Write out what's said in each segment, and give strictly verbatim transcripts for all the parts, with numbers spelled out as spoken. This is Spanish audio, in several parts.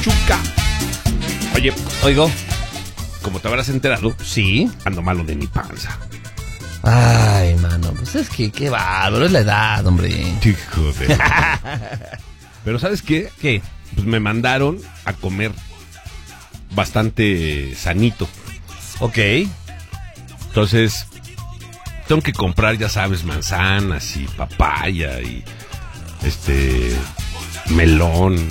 Chuca. Oye, Oigo. como te habrás enterado, Sí. ando malo de mi panza. Ay, mano, pues es que qué bárbaro, es la edad, hombre. Hijo de... Pero ¿sabes qué? ¿Qué? Pues me mandaron a comer bastante sanito. Ok. Entonces, tengo que comprar, ya sabes, manzanas y papaya y este melón,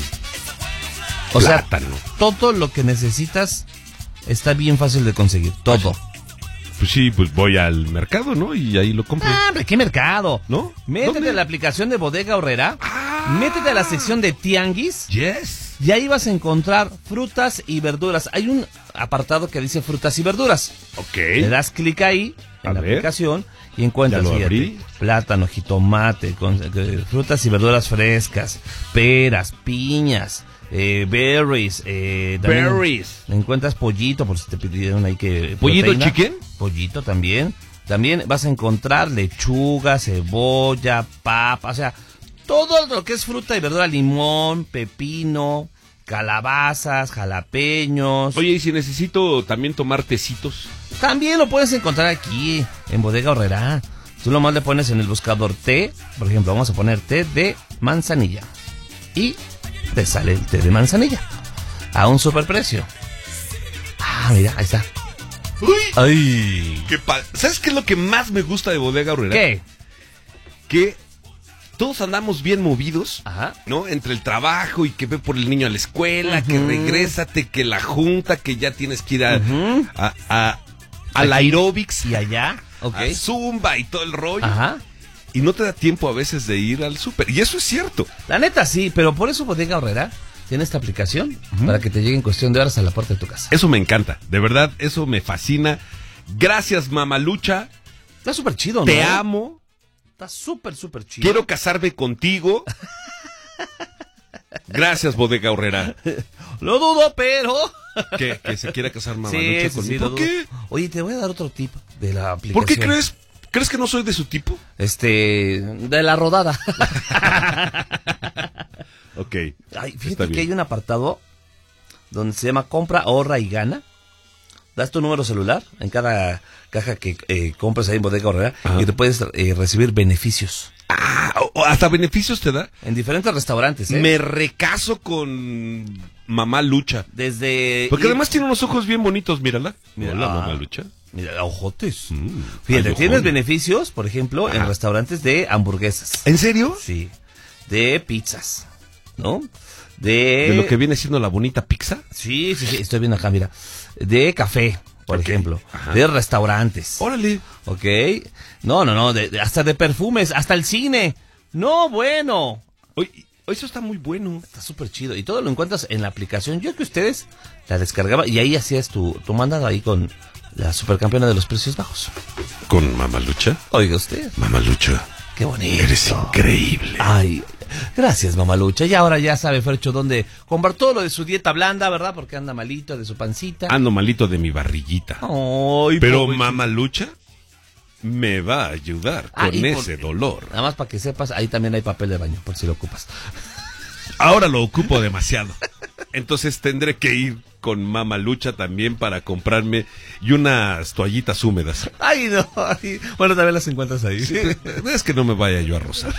O plátano. sea, todo lo que necesitas está bien fácil de conseguir, todo. Pues sí, pues voy al mercado, ¿no? Y ahí lo compro. Ah, hombre, ¿qué mercado? ¿No? Métete ¿Dónde? a la aplicación de Bodega Aurrera, Ah. métete a la sección de tianguis, Yes. y ahí vas a encontrar frutas y verduras. Hay un apartado que dice frutas y verduras. Ok. Le das clic ahí en A la ver. aplicación y encuentras, Ya lo fíjate, abrí. plátano, jitomate, con, eh, frutas y verduras frescas, peras, piñas, eh, berries, eh, también Berries. encuentras pollito, por si te pidieron ahí que... ¿Pollito proteína. chicken? Pollito también. También vas a encontrar lechuga, cebolla, papa, o sea, todo lo que es fruta y verdura, limón, pepino, calabazas, jalapeños. Oye, ¿y si necesito también tomar tecitos? También lo puedes encontrar aquí, en Bodega Aurrera. Tú nomás le pones en el buscador té, por ejemplo, vamos a poner té de manzanilla. Y te sale el té de manzanilla. A un superprecio. Ah, mira, ahí está. ¡Uy! ¡Ay! Qué pa- ¿Sabes qué es lo que más me gusta de Bodega Aurrera? ¿Qué? Que todos andamos bien movidos, Ajá. ¿no? Entre el trabajo y que ve por el niño a la escuela, que Ujú. regrésate, que la junta, que ya tienes que ir a, Ujú. a, a- al aeróbics, ¿Y allá? Ok. a Zumba y todo el rollo. Ajá. Y no te da tiempo a veces de ir al súper. Y eso es cierto. La neta sí, pero por eso Bodega Aurrera tiene esta aplicación para que te llegue en cuestión de horas a la puerta de tu casa. Eso me encanta. De verdad, eso me fascina. Gracias, Mamalucha. Está súper chido, ¿no? Te amo. Está súper, súper chido. Quiero casarme contigo. Gracias, Bodega Aurrera. Lo dudo, pero... ¿Qué? ¿Que se quiera casar Mamalucha Sí, sí, sí, conmigo? lo ¿Por dudo. qué? Oye, te voy a dar otro tip de la aplicación. ¿Por qué crees? ¿Crees que no soy de su tipo? Este, de la rodada. Ok. Ay, Está fíjate bien. que hay un apartado donde se llama compra, ahorra y gana. Das tu número celular en cada caja que eh, compres ahí en Bodega Aurrera Ajá. y te puedes eh, recibir beneficios Ah, o- hasta beneficios te da. en diferentes restaurantes, ¿eh? Me recaso con Mamá Lucha. Desde... Porque y- además tiene unos ojos bien bonitos, mírala. Mira, Hola, ah. Mamá Lucha. Mira, ojotes. Mm, Fíjate, ay, tienes ojón. beneficios, por ejemplo, en Ajá. restaurantes de hamburguesas. ¿En serio? Sí. De pizzas, ¿no? De... De lo que viene siendo la bonita pizza. Sí, sí, sí, estoy viendo acá, mira. De café, por Ok, ejemplo. ajá. De restaurantes. Órale. ¿Ok? No, no, no, de- de- hasta de perfumes, hasta el cine. No, bueno. Oye, eso está muy bueno. Está súper chido. Y todo lo encuentras en la aplicación. Yo que ustedes la descargaban y ahí hacías tu, tu mandado ahí con la supercampeona de los precios bajos. ¿Con Mamá Lucha? Oiga usted. Mamá Lucha, Qué bonito. eres increíble. Ay, gracias, mamalucha. Y ahora ya sabe, Fercho, dónde comprar todo lo de su dieta blanda, ¿verdad? Porque anda malito de su pancita. Ando malito de mi barriguita. Ay, Pero pobre Mamá Lucha me va a ayudar Ah, con y por- ese dolor. Nada más para que sepas, ahí también hay papel de baño, por si lo ocupas. Ahora lo ocupo demasiado. Entonces tendré que ir con Mamá Lucha también para comprarme y unas toallitas húmedas. Ay, no. ay. Bueno, también las encuentras ahí. Sí, es que no me vaya yo a rozar.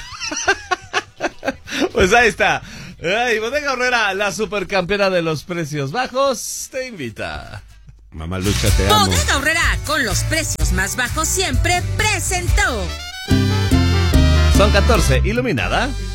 Pues ahí está. Ay, Bodega Aurrera, la supercampeona de los precios bajos, te invita. Mamá Lucha, te amo. Bodega Aurrera, con los precios más bajos siempre, presentó. Son catorce, iluminada.